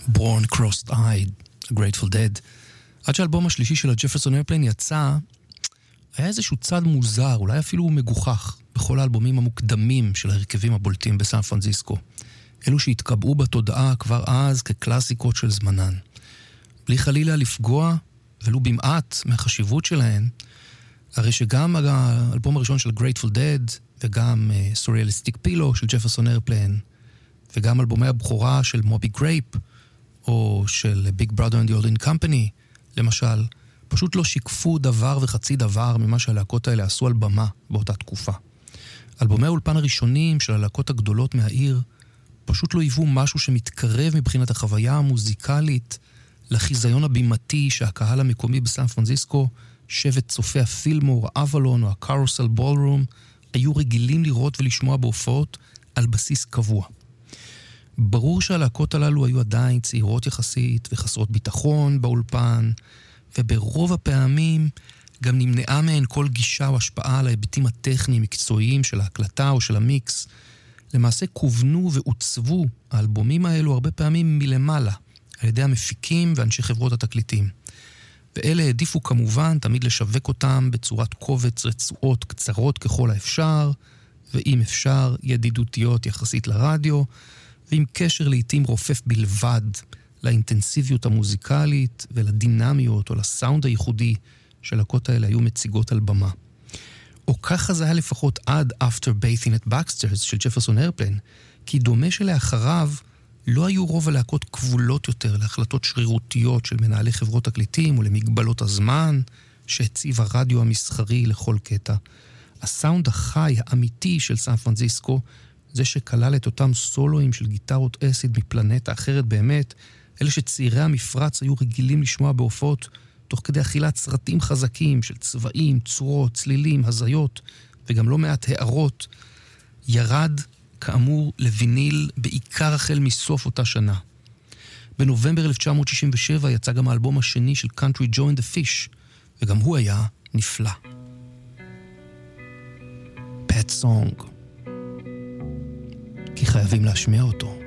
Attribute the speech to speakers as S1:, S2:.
S1: Born Crossed-Eyed, A Grateful Dead. עד שהאלבום השלישי של הג'פרסון איירפליין יצא, היה איזשהו צד מוזר, אולי אפילו מגוחך, בכל האלבומים המוקדמים של ההרכבים הבולטים בסן פרנסיסקו. אלו שהתקבעו בתודעה כבר אז כקלאסיקות של זמנן. בלי חלילה לפגוע, ולו במעט מהחשיבות שלהן, הרי שגם האלבום הראשון של Grateful Dead, וגם Surrealistic Pillow של ג'פרסון איירפליין, וגם אלבומי הבכורה של מובי גרייפ, או של Big Brother and the Holding Company, למשל, פשוט לא שיקפו דבר וחצי דבר ממה שהלהקות האלה עשו על במה באותה תקופה. אלבומי האולפן הראשונים של הלהקות הגדולות מהעיר, פשוט לא היוו משהו שמתקרב מבחינת החוויה המוזיקלית לחיזיון הבימתי שהקהל המקומי בסן פרנסיסקו, שבט צופי הפילמור, האבלון או הקרוסל בולרום, היו רגילים לראות ולשמוע בהופעות על בסיס קבוע. ברור שהלהקות הללו היו עדיין צעירות יחסית וחסרות ביטחון באולפן, וברוב הפעמים גם נמנעה מהן כל גישה או השפעה על ההיבטים הטכניים מקצועיים של ההקלטה או של המיקס. למעשה כוונו ועוצבו האלבומים האלו הרבה פעמים מלמעלה, על ידי המפיקים ואנשי חברות התקליטים. ואלה העדיפו כמובן תמיד לשווק אותם בצורת קובץ רצועות קצרות ככל האפשר, ואם אפשר ידידותיות יחסית לרדיו, ועם קשר לעתים רופף בלבד לאינטנסיביות המוזיקלית ולדינמיות או לסאונד הייחודי שלהקות האלה היו מציגות על במה. או ככה זה היה לפחות עד After Bathing at Baxter's של ג'פרסון איירפליין, כי דומה שלאחריו לא היו רוב הלהקות כבולות יותר להחלטות שרירותיות של מנהלי חברות תקליטים ולמגבלות הזמן שהציב הרדיו המסחרי לכל קטע. הסאונד החי האמיתי של סן פרנסיסקו, זה שכלל את אותם סולואים של גיטרות אסיד מפלנטה אחרת באמת, אלה שצעירי המפרץ היו רגילים לשמוע בהופעות תוך כדי אכילת סרטים חזקים של צבעים, צורות, צלילים, הזיות וגם לא מעט הערות, ירד כאמור לויניל בעיקר החל מסוף אותה שנה. בנובמבר 1967 יצא גם האלבום השני של Country Joe and the Fish, וגם הוא היה נפלא. Pet Song. כי חייבים להשמיע אותו.